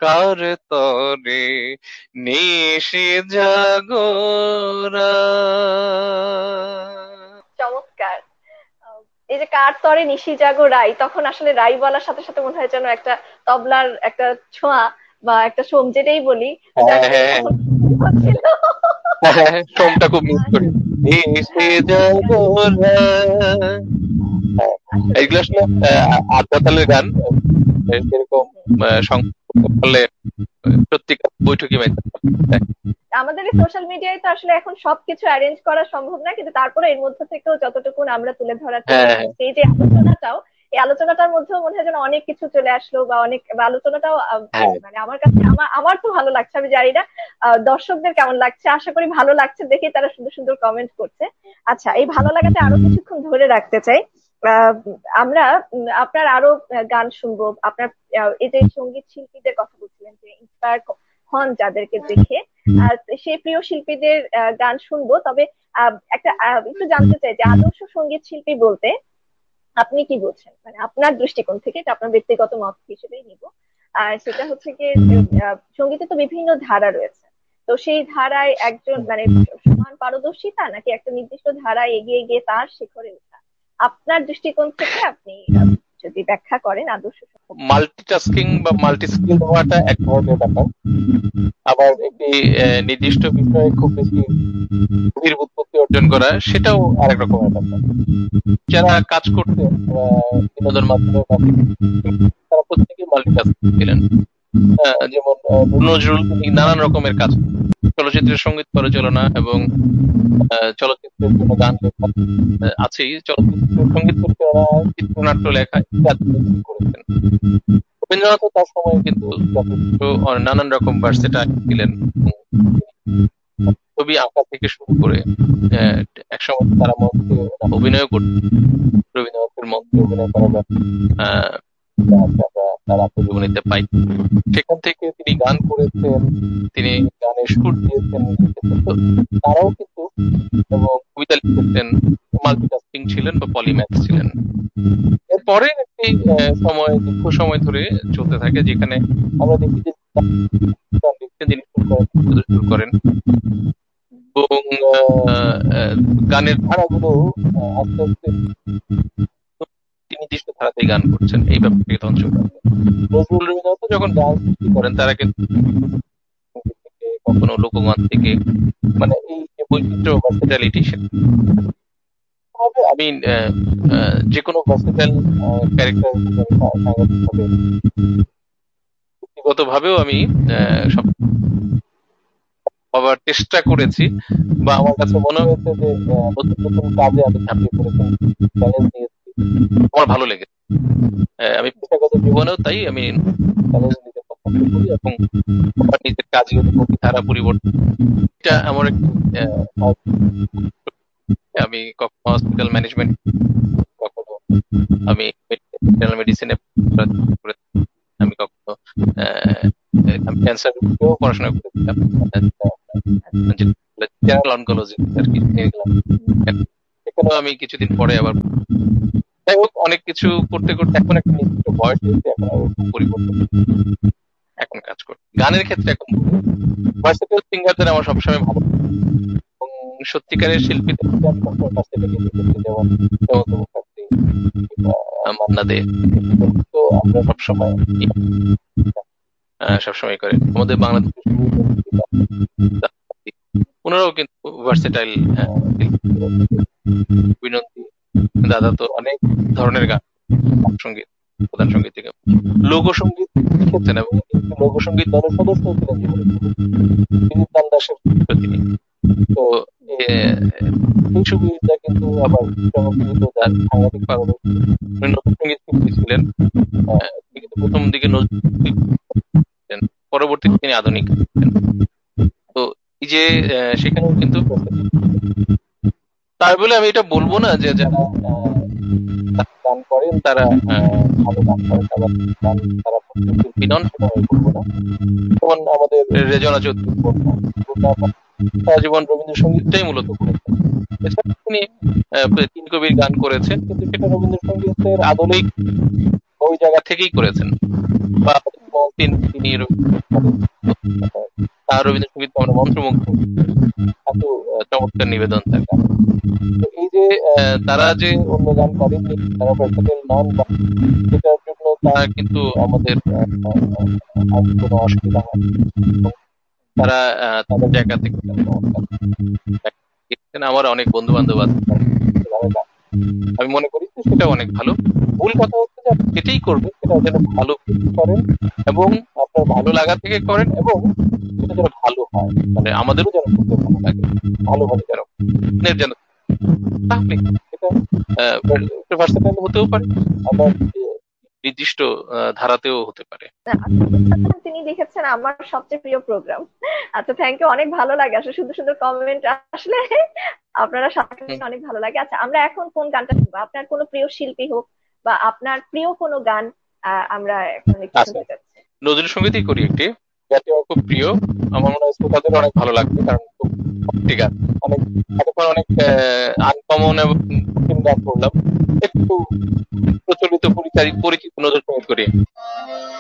কার তরে নিশি জাগরা। চমৎকার। এই যে কার তরে নিশি জাগো রাই, তখন আসলে রাই বলার সাথে সাথে মনে হয় যেন একটা তবলার একটা ছোঁয়া বা একটা সোম, যেটাই বলি। হ্যাঁ যাক, হ্যাঁ তখন ছিল। হ্যাঁ হ্যাঁ, সোমটা খুব মিস করি। নিশি হ্যাঁ, জাগরা। হ্যাঁ, আসলে এইগুলো আসলে আধা তালের গান। সেরকম সংগীত করতে পারলে সত্যিকার বৈঠকি মাইতে পারবে। আমাদের এই সোশ্যাল মিডিয়ায় তো আসলে এখন সবকিছু অ্যারেঞ্জ করা সম্ভব না, কিন্তু তারপরে এর মধ্যে থেকেও যতটুকু আমরা তুলে ধরার চেষ্টা হ্যাঁ হ্যাঁ করছি, এই যে আলোচনাটাও, এই আলোচনাটার মধ্যেও মনে হয় যেন অনেক কিছু চলে আসলো, বা অনেক বা আলোচনাটাও হ্যাঁ। মানে আমার কাছে আমার তো ভালো লাগছে। আমি জানি না দর্শকদের কেমন লাগছে, আশা করি ভালো লাগছে, দেখে তারা সুন্দর সুন্দর কমেন্ট করছে। আচ্ছা, এই ভালো লাগাটা আরো কিছুক্ষণ ধরে রাখতে চাই। আহ, আমরা আপনার আরো গান শুনবো, আপনার এই যে সঙ্গীত শিল্পীদের কথা বলছিলেন যে ইন্সপায়ার হন যাদেরকে দেখে, আর সেই প্রিয় শিল্পীদের গান শুনবো। তবে একটা একটু জানতে চাই যে আদর্শ সঙ্গীত শিল্পী বলতে আপনি কি বলছেন, মানে আপনার দৃষ্টিকোণ থেকে, এটা আপনার ব্যক্তিগত মত হিসেবেই নিব। আর সেটা হচ্ছে কি, সঙ্গীতে তো বিভিন্ন ধারা রয়েছে, তো সেই ধারায় একজন মানে সমান পারদর্শিতা, নাকি একটা নির্দিষ্ট ধারায় এগিয়ে গিয়ে তার শিখরে ওঠা? আপনার দৃষ্টিকোণ থেকে আপনি যদি ব্যাখ্যা করেন আদর্শ মাল্টিটাস্কিং বা মাল্টি স্কিল হওয়াটা এক ধরনের ব্যাপার, আবার একটি নির্দিষ্ট বিষয়ে খুব বেশি গভীর উৎপত্তি অর্জন করা সেটাও আরেক রকমের ব্যাপার। যারা কাজ করতেন বিনোদন মাধ্যমে বা তারা প্রত্যেকেই মাল্টিটাস্কিং ছিলেন। যেমন নজরুল, তিনি নানান রকমের কাজ, চলচ্চিত্রের সঙ্গীত পরিচালনা এবং চলচ্চিত্রের জন্য গান লেখা আছেই, চলচ্চিত্রের সঙ্গীত পরিচালনা, চিত্রনাট্য লেখা ইত্যাদি করেছেন। রবীন্দ্রনাথও তার সময় কিন্তু যথেষ্ট নানান রকম ভার্সেটাইল ছিলেন। ছবি আঁকা থেকে শুরু করে আহ, একসময় তারা মঞ্চে অভিনয় করতেন। রবীন্দ্রনাথের মঞ্চে অভিনয় করার আহ, আমরা তার আত্মজীবনীতে পাই। সেখান থেকে তিনি গান করেছেন, তিনি গানের সুর দিয়েছেন, লিখেছেন। তো তারাও কিন্তু, এবং কবিতা লিখেছেন, মাল্টিটাস্কিং ছিলেন বা পলিম্যাথ ছিলেন। এরপরে একটি সময়, দীর্ঘ সময় ধরে চলতে থাকে, যেখানে আমরা দেখি যে গান লিখতে তিনি শুরু করেন এবং গানের ধারাগুলো আস্তে আস্তে তিনি নির্দিষ্ট ধারাতেই গান করছেন, এই ব্যাপারটি ধ্বংস করেন। নজরুল, রবীন্দ্রনাথ যখন গান সৃষ্টি করেন, তারা কিন্তু থেকে, কখনো লোকগান থেকে, মানে এই যে বৈচিত্র্য ভার্সেটালিটি, আমি যে কোনো ভার্সেটাইল ক্যারেক্টার সাংগঠনিকভাবে, ব্যক্তিগত ভাবেও আমি সব হবার চেষ্টা করেছি, বা আমার কাছে মনে হয়েছে যে নতুন নতুন কাজে আমি ঝাঁপিয়ে পড়েছি, চ্যালেঞ্জ নিয়েছি, আমার ভালো লেগেছে। আমি পেশাগত জীবনেও তাই আমি চ্যালেঞ্জ নিতে পছন্দ করি, এবং আমার নিজের কাজের ধারা পরিবর্তন, এটা আমার একটি আমি কখনো হসপিটাল ম্যানেজমেন্ট, কখনো আমি জেনারেল মেডিসিনে, আমি কখনো আমি ক্যান্সার পড়াশোনা করেছিলাম, জেনারেল অনকোলজি আর কি, সেখানেও আমি কিছুদিন পরে আবার, যাই হোক, অনেক কিছু করতে করতে এখন একটা নির্দিষ্ট বয়স হয়েছে, এখন আর ওরকম পরিবর্তন, এখন কাজ করি গানের ক্ষেত্রে। এখন ভার্সেটাইল সিঙ্গারদের আমার সবসময় ভালো, এবং সত্যিকারের শিল্পীদের আমি সবসময় কাছে লেগে দেখেছি, যেমন মুখার্জি, মান্না দে, তো আমরা সবসময় সবসময় করে আমাদের বাংলাদেশের ওনারাও কিন্তু ভার্সেটাইল। বিনন্দী দাদা তো অনেক ধরনের গান, সঙ্গীত, প্রধান সঙ্গীত থেকে লোকসঙ্গীত লিখেছেন, এবং লোকসঙ্গীত দলের সদস্য ছিলেন জীবনে, তিনি তাল দাসের তিনি। তো এই সুবিধা কিন্তু আবার জনপ্রিয়, যার সাংঘাতিক পারদর্শী, নতুন সঙ্গীত শিল্পী ছিলেন। তিনি কিন্তু প্রথম দিকে নজরুল, পরবর্তীতে তিনি আধুনিক। তো এই যে সেখানেও কিন্তু, তাই বলে আমি এটা বলবো না যে যারা গান করেন তারা ভালো গান করেন, তারা শিল্পী নন, সেটা আমি বলবো না। যেমন আমাদের রেজনা চৌধুরী, সারা জীবন রবীন্দ্রসঙ্গীতটাই মূলত করেছেন। এছাড়া তিনি তিন কবির গান করেছেন, কিন্তু সেটা রবীন্দ্রসঙ্গীতের আধুনিক ওই জায়গা থেকেই করেছেন, বা তিনি তিনি তার রবীন্দ্রসঙ্গীত আমরা মন্ত্রমুগ্ধ, এত চমৎকার নিবেদন তার গান। তো এই যে তারা যে অন্য গান করেনি, তারা ভার্সেটাইল নন, সেটার জন্য তারা কিন্তু আমাদের কোনো অসুবিধা হয় না। এবং তারা তাদের জায়গা থেকে তারা চমৎকার এখানে আমার অনেক বন্ধু বান্ধব আছে যারা গান। আমি মনে করি যে সেটা অনেক ভালো। মূল কথা হচ্ছে যে আপনি যেটাই করবেন সেটা যেন ভালো কিছু করেন, এবং আপনার ভালো লাগা থেকে করেন, এবং সেটা যেন ভালো হয়, মানে আমাদেরও যেন করতে ভালো লাগে, ভালোভাবে যেন যেন, তাহলে এটা ভার্সেটাইল হতেও পারে, আবার নির্দিষ্ট ধারাতেও হতে পারে। তিনি লিখেছেন আমার সবচেয়ে প্রিয় প্রোগ্রাম। আচ্ছা, থ্যাংক ইউ, অনেক ভালো লাগে আসলে সুন্দর সুন্দর কমেন্ট আসলে আপনারা সাথে হুম। অনেক ভালো লাগে। আচ্ছা, আমরা এখন কোন গানটা শুনবো? আপনার কোনো প্রিয় শিল্পী হোক বা আপনার প্রিয় কোনো গান আমরা এখন একটু আচ্ছা, শুনতে চাচ্ছি। নজরুল সঙ্গীতই করি একটি, যাতে আমার খুব প্রিয়। আমার মনে হয় শ্রোতাদের অনেক ভালো লাগবে, কারণ খুব একটি গান, অনেক এতক্ষণ অনেক আনকমন এবং কঠিন গান করলাম, একটু প্রচলিত পরিচিত নজরুল সঙ্গীত করি।